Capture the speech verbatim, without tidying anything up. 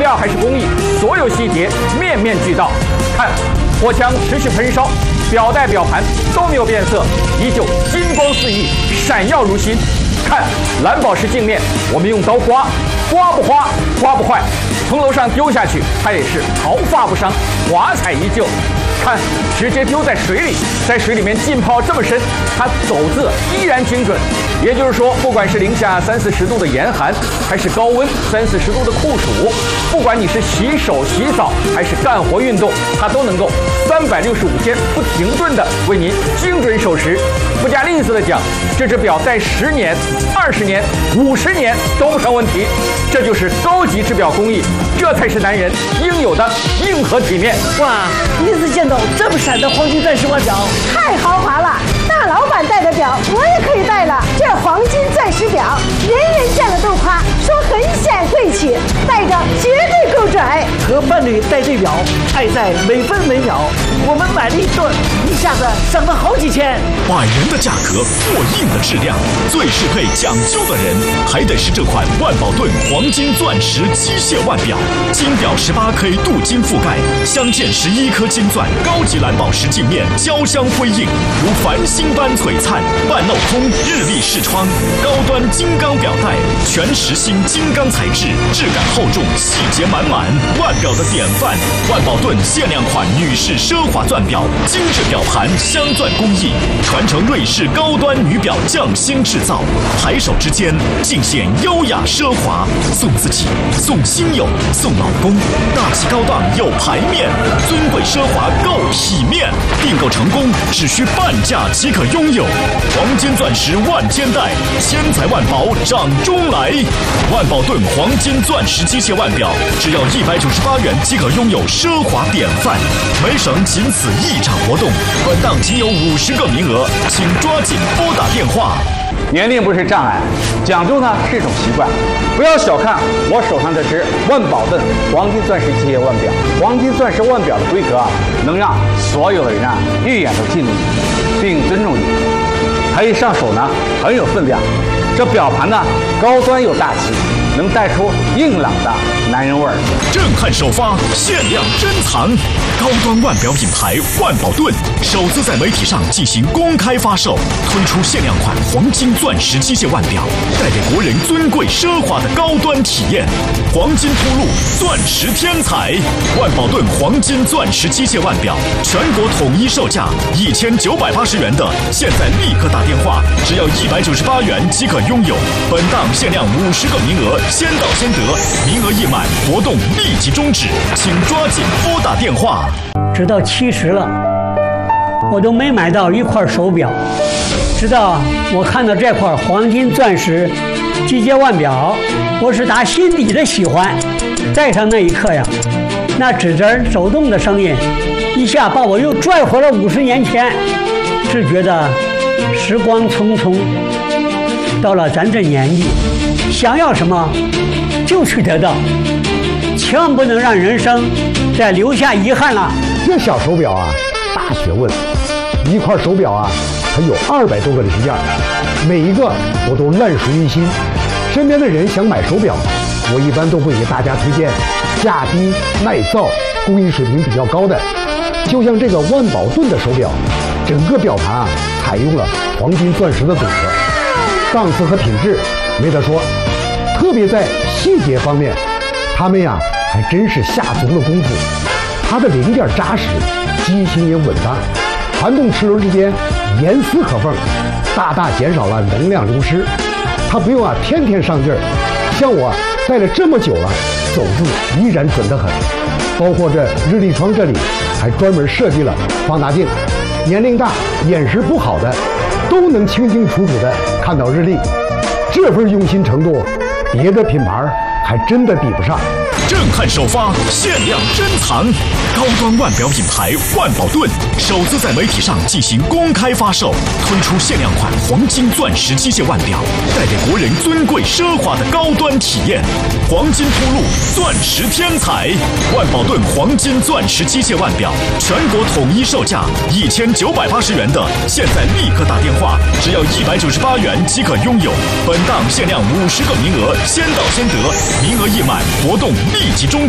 价还是工艺，所有细节面面俱到。看，火枪持续焚烧，表带表盘都没有变色，依旧金光四溢，闪耀如新。看蓝宝石镜面，我们用刀刮，刮不花，刮不坏。从楼上丢下去，它也是毫发不伤，华彩依旧。看，直接丢在水里，在水里面浸泡这么深，它走字依然精准。也就是说，不管是零下三四十度的严寒，还是高温三四十度的酷暑，不管你是洗手、洗澡还是干活运动，它都能够三百六十五天不停顿的为您精准守时。不加吝啬的讲，这只表戴十年、二十年、五十年都不成问题。这就是高级制表工艺，这才是男人应有的硬核体面。 哇，第一次见到这么闪的黄金钻石腕表， 太豪华了！大老板戴的表，我也可以戴了。这黄金钻石表，人人见了都夸，说很显贵气，戴着绝对够准。 和伴侣戴对表，爱在每分每秒。我们买了一对，一下子省了好几千。 百元的价格，过硬的质量，最适配讲究的人，还得是这款万宝顿黄金钻石机械腕表。金表十八 K 镀金覆盖，镶嵌十一颗金钻，高级蓝宝石镜面，交镶辉映，如繁星般璀璨。半镂空日历视窗，高端金刚表带，全实心金刚材质，质感厚重，细节满满。腕表的典范，万宝顿限量款女士奢华钻表，精致表盘，镶钻工艺，传承瑞士高端女表匠心制造。抬手之间，尽显优雅奢华。送自己，送亲友，送老公，大气高档有排面，尊贵奢华够体面。订购成功只需半价即可拥有。黄金钻石万千代，千财万宝掌中来。万宝顿黄金钻石机械腕表，只要一百九十八元即可拥有奢华典范。每省仅此一场活动，本档仅有五十个名额，请抓紧拨打电话。 年龄不是障碍，讲究呢是一种习惯。不要小看我手上这只万宝顿黄金钻石机械腕表，黄金钻石腕表的规格啊，能让所有的人啊一眼都记住你，并尊重你。它一上手呢很有分量，这表盘呢高端又大气，能带出硬朗的男人味儿。 震撼首发，限量珍藏，高端腕表品牌万宝顿首次在媒体上进行公开发售，推出限量款黄金钻石机械腕表，带给国人尊贵奢华的高端体验。黄金铺路，钻石天才，万宝顿黄金钻石机械腕表，全国统一售价一千九百八十元的，现在立刻打电话，只要一百九十八元即可拥有。本档限量五十个名额，先到先得，名额一满，活动立即终止，请抓紧拨打电话。 直到七十了，我都没买到一块手表。直到我看到这块黄金钻石机械腕表，我是打心底的喜欢。戴上那一刻呀，那指针走动的声音，一下把我又拽回了五十年前。只觉得时光匆匆，到了咱这年纪，想要什么就去得到，千万不能让人生再留下遗憾了。 这小手表啊，大学问。一块手表啊，它有二百多个零件，每一个我都烂熟于心。身边的人想买手表，我一般都会给大家推荐价低、耐造、工艺水平比较高的。就像这个万宝顿的手表，整个表盘啊采用了黄金钻石的组合，档次和品质没得说。特别在细节方面，他们呀还真是下足了功夫。它的零件扎实，机芯也稳当，传动齿轮之间严丝合缝，大大减少了能量流失。它不用啊天天上劲儿，像我戴了这么久了，走字依然准得很。包括这日历窗这里还专门设计了放大镜，年龄大、眼识不好的都能清清楚楚的看到日历。这份用心程度，别的品牌还真的比不上。 震撼首发，限量珍藏，高端腕表品牌万宝顿首次在媒体上进行公开发售，推出限量款黄金钻石机械腕表，带给国人尊贵奢华的高端体验。黄金铺路，钻石天才，万宝顿黄金钻石机械腕表，全国统一售价一千九百八十元的，现在立刻打电话，只要一百九十八元即可拥有。本档限量五十个名额，先到先得，名额一满，活动立即终止。